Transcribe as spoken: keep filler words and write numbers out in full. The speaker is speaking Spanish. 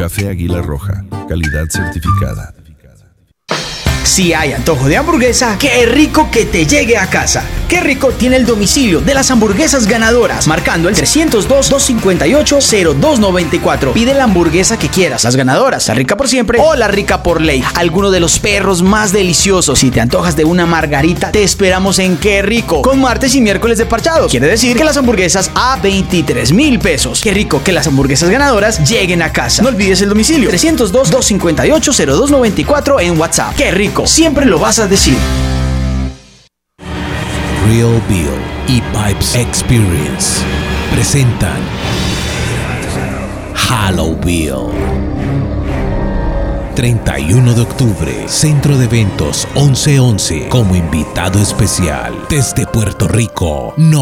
Café Águila Roja, calidad certificada. Si hay antojo de hamburguesa, qué rico que te llegue a casa. Qué rico tiene el domicilio de las hamburguesas ganadoras, marcando el trescientos dos, doscientos cincuenta y ocho, cero dos noventa y cuatro. Pide la hamburguesa que quieras, las ganadoras, la rica por siempre o la rica por ley. Alguno de los perros más deliciosos. Si te antojas de una margarita, te esperamos en Qué Rico, con martes y miércoles de parchados. Quiere decir que las hamburguesas a veintitrés mil pesos. Qué rico que las hamburguesas ganadoras lleguen a casa. No olvides el domicilio, trescientos dos, doscientos cincuenta y ocho, cero dos noventa y cuatro en WhatsApp. Qué rico, siempre lo vas a decir. Real Bill y Pipes Experience presentan Halo Bill. treinta y uno de octubre, Centro de Eventos once once, como invitado especial desde Puerto Rico. No